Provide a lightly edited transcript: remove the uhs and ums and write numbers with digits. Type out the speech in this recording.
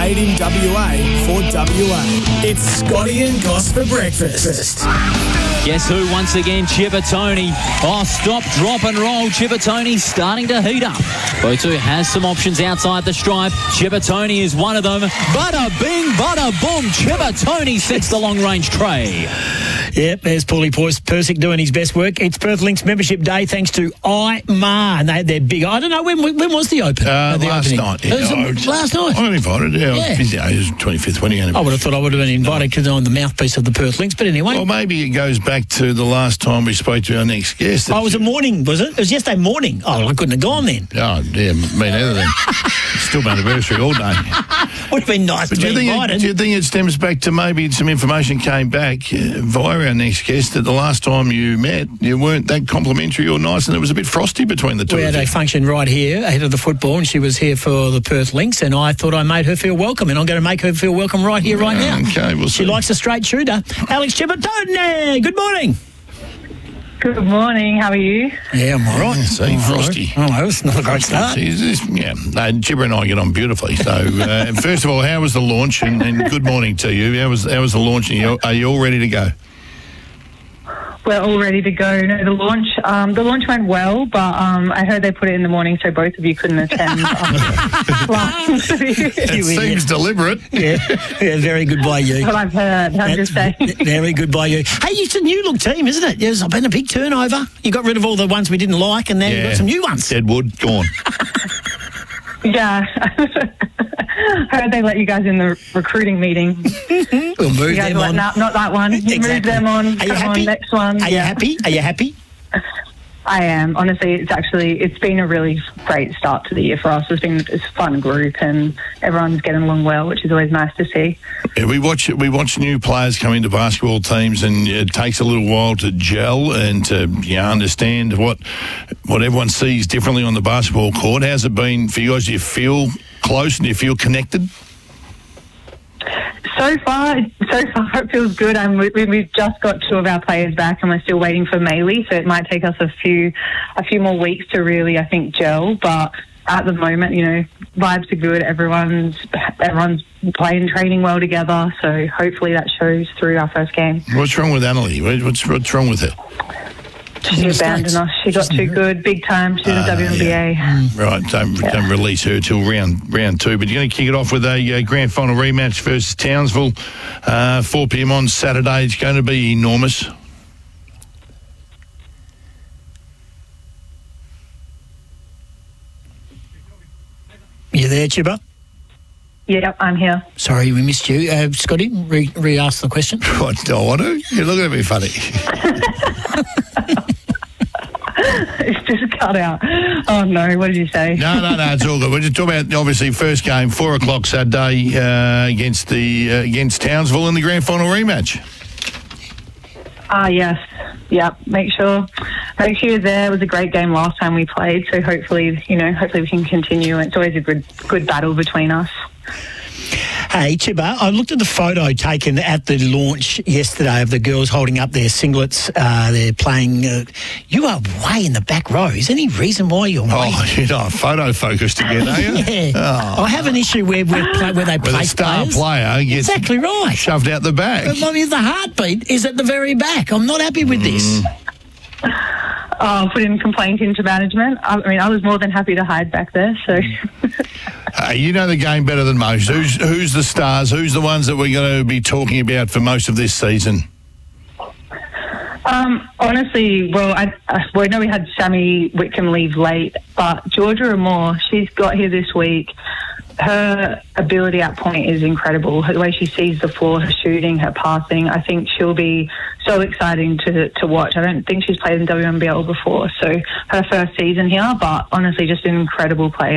made in WA for WA. It's Scotty and Goss for breakfast. Guess who once again? Chibatoni. Oh, stop, drop and roll. Chibatoni starting to heat up. Botu has some options outside the stripe. Chibatoni is one of them. Bada bing, bada boom. Chibatoni sets the long-range tray. Yep, there's Paulie Persick doing his best work. It's Perth Links Membership Day thanks to IMAR. And they're big. I don't know, when was the open? Last night. Yeah, last night? I got invited, yeah. It was 25th. When are you going to I would have thought I would have been invited because I'm the mouthpiece of the Perth Links. But anyway. Well, maybe it goes back to the last time we spoke to our next guest. Oh, it was a morning, was it? It was yesterday morning. Oh, I couldn't have gone then. Oh, yeah, me neither then. Still my anniversary all day. Would have been nice to be invited. Do you think it stems back to maybe some information came back via our next guest that the last time you met, you weren't that complimentary or nice and it was a bit frosty between the two of you? We had a function right here ahead of the football and she was here for the Perth Links and I thought I made her feel welcome and I'm going to make her feel welcome right here, right now. Okay, we'll see. She likes a straight shooter. Alex Chibatoni, good morning. Good morning, how are you? Yeah, I'm all right. See, frosty. Oh, it's not a great start. Chibber and I get on beautifully. So, first of all, how was the launch? And good morning to you. How was the launch? Are you all ready to go? We're all ready to go. No, the launch went well, but I heard they put it in the morning, so both of you couldn't attend. It seems deliberate. Yeah, very good by you. That's what I've heard. I'm just saying. Very good by you. Hey, it's a new look team, isn't it? There's been a big turnover. You got rid of all the ones we didn't like, and now you've got some new ones. Deadwood, gone. Yeah. Heard they let you guys in the recruiting meeting. We'll move them on. Not that one. Exactly. Move them on. Are you happy? Next one. Are you happy? Are you happy? I am. Honestly, it's been a really great start to the year for us. It's a fun group and everyone's getting along well, which is always nice to see. Yeah, we watch new players come into basketball teams and it takes a little while to gel and to understand what everyone sees differently on the basketball court. How's it been for you guys? Do you feel close and do you feel connected? So far it feels good. We've just got two of our players back and we're still waiting for Maylee, so it might take us a few more weeks to really, I think, gel. But at the moment, vibes are good. Everyone's training well together, so hopefully that shows through our first game. What's wrong with Annalie? What's wrong with her? She abandoned us. She got too good, big time. She's a WNBA. Yeah. Right, don't release her till round two. But you're going to kick it off with a grand final rematch versus Townsville, 4 p.m. on Saturday. It's going to be enormous. You there, Chibba? Yeah, I'm here. Sorry, we missed you. Scotty, re-ask the question. What, do I want to? You're looking at me funny. It's just cut out. Oh, no. What did you say? No, it's all good. We're just talking about, obviously, first game, 4 o'clock Saturday against Townsville in the grand final rematch. Yes. Yep. Make sure you're there. It was a great game last time we played, so hopefully we can continue. It's always a good battle between us. Hey, Chibba, I looked at the photo taken at the launch yesterday of the girls holding up their singlets. They're playing. You are way in the back row. Is there any reason why you're way? Photo focused again, are you? Yeah. Oh. I have an issue where they play the star player gets exactly right shoved out the back. But the heartbeat is at the very back. I'm not happy with this. Put in complaint into management. I was more than happy to hide back there. So, you know the game better than most. Who's the stars? Who's the ones that we're going to be talking about for most of this season? Honestly, I know we had Sammy Whitcomb leave late, but Georgia Amore, she's got here this week. Her ability at point is incredible. The way she sees the floor, her shooting, her passing, I think she'll be so exciting to watch. I don't think she's played in WNBL before, so her first season here, but honestly just an incredible player.